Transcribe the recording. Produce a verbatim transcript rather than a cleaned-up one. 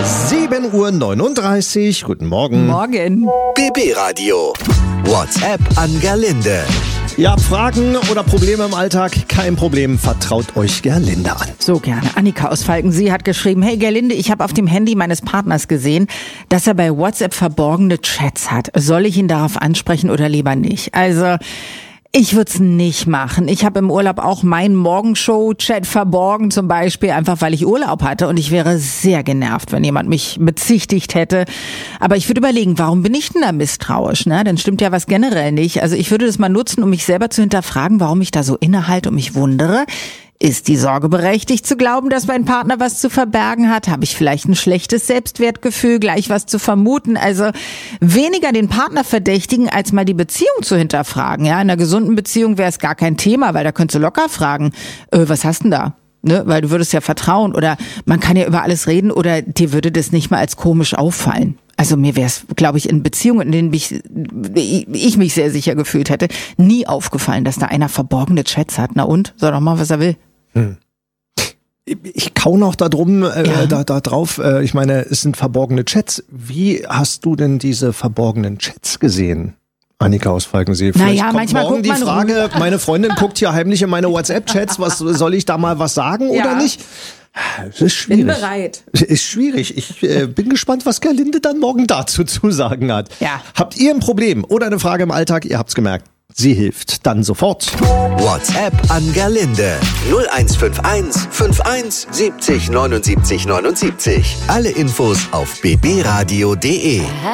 sieben Uhr neununddreißig. Guten Morgen. Morgen. B B Radio. WhatsApp an Gerlinde. Ihr habt Fragen oder Probleme im Alltag? Kein Problem, vertraut euch Gerlinde an. So gerne. Annika aus Falkensee hat geschrieben, hey Gerlinde, ich habe auf dem Handy meines Partners gesehen, dass er bei WhatsApp verborgene Chats hat. Soll ich ihn darauf ansprechen oder lieber nicht? Also, ich würde es nicht machen. Ich habe im Urlaub auch meinen Morgenshow-Chat verborgen zum Beispiel, einfach weil ich Urlaub hatte und ich wäre sehr genervt, wenn jemand mich bezichtigt hätte. Aber ich würde überlegen, warum bin ich denn da misstrauisch? Ne? Dann stimmt ja was generell nicht. Also ich würde das mal nutzen, um mich selber zu hinterfragen, warum ich da so innehalte und mich wundere. Ist die Sorge berechtigt zu glauben, dass mein Partner was zu verbergen hat? Habe ich vielleicht ein schlechtes Selbstwertgefühl, gleich was zu vermuten? Also weniger den Partner verdächtigen, als mal die Beziehung zu hinterfragen. Ja, in einer gesunden Beziehung wäre es gar kein Thema, weil da könntest du locker fragen, äh, was hast denn da? Ne? Weil du würdest ja vertrauen oder man kann ja über alles reden oder dir würde das nicht mal als komisch auffallen. Also mir wäre es, glaube ich, in Beziehungen, in denen mich, ich mich sehr sicher gefühlt hätte, nie aufgefallen, dass da einer verborgene Chats hat. Na und? Soll doch mal, was er will. Hm. Ich kau noch da drum, äh, Ja. da, da drauf. Äh, ich meine, es sind verborgene Chats. Wie hast du denn diese verborgenen Chats gesehen? Annika aus Falkensee. Vielleicht Naja, kommt manchmal morgen guckt die man Frage, meine Freundin guckt hier heimlich in meine WhatsApp-Chats, was soll ich da mal was sagen Ja. oder nicht? Das ist schwierig. Bin bereit. Ist schwierig. Ich äh, bin gespannt, was Gerlinde dann morgen dazu zu sagen hat. Ja. Habt ihr ein Problem oder eine Frage im Alltag? Ihr habt's gemerkt. Sie hilft. Dann sofort. WhatsApp an Gerlinde. null eins fünf eins fünf eins siebzig neunundsiebzig neunundsiebzig. Alle Infos auf b b radio punkt d e.